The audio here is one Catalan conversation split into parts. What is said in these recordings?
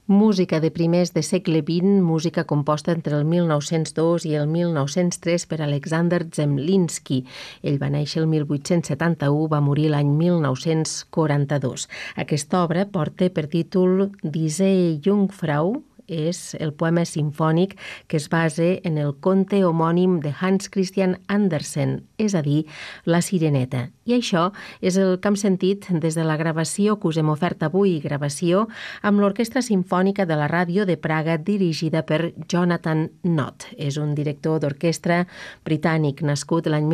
Música de primers de segle XX, música composta entre el 1902 i el 1903 per Alexander Zemlinsky. Ell va néixer el 1871, va morir l'any 1942. Aquesta obra porta per títol Die Jungfrau, és el poema simfònic que es basa en el conte homònim de Hans Christian Andersen, és a dir, La Sireneta. I això és el que hem sentit des de la gravació que us hem ofert avui, gravació amb l'Orquestra Simfònica de la Ràdio de Praga dirigida per Jonathan Nott. És un director d'orquestra britànic nascut l'any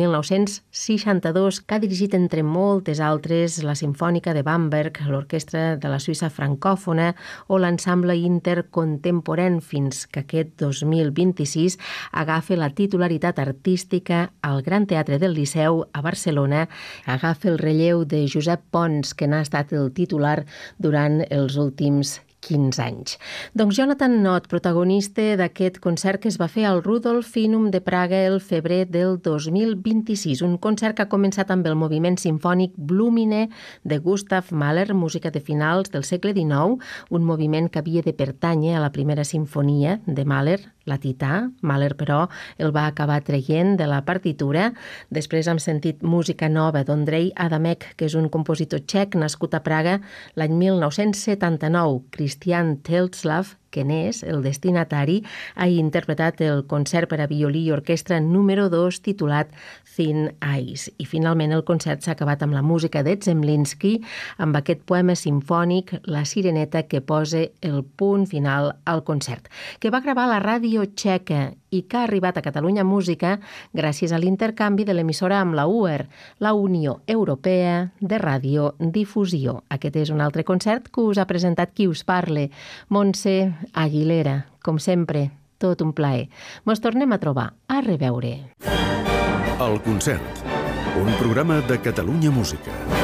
1962 que ha dirigit entre moltes altres la Simfònica de Bamberg, l'Orquestra de la Suïssa francòfona o l'Ensemble Intercontemporani fins que aquest 2026 agafa la titularitat artística al Gran Teatre del Liceu a Barcelona, agafa el relleu de Josep Pons, que n'ha estat el titular durant els últims 15 anys. Doncs Jonathan Nott, protagonista d'aquest concert que es va fer al Rudolfinum de Praga el febrer del 2026. Un concert que ha començat amb el moviment simfònic Blumine de Gustav Mahler, música de finals del segle XIX, un moviment que havia de pertànyer a la primera sinfonia de Mahler, la Tità. Mahler, però, el va acabar traient de la partitura. Després hem sentit música nova d'Ondrej Adamek, que és un compositor txec nascut a Praga l'any 1979. Christian Teltslav, que n'és el destinatari, ha interpretat el concert per a violí i orquestra número 2 titulat Thin Ice. I finalment el concert s'ha acabat amb la música de Zemlinsky, amb aquest poema simfònic, La Sireneta, que posa el punt final al concert, que va gravar la ràdio txeca i que ha arribat a Catalunya Música gràcies a l'intercanvi de l'emissora amb la UER, la Unió Europea de Radiodifusió. Aquest és un altre concert que us ha presentat qui us parla, Montse Aguilera. Com sempre, tot un plaer. Mos tornem a trobar. A reveure. El concert, un programa de Catalunya Música.